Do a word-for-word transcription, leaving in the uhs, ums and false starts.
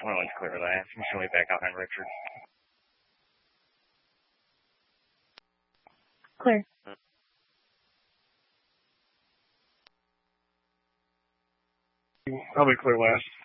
Well, it's clear last. I'm showing back out on Richard. Clear. I'll be clear last.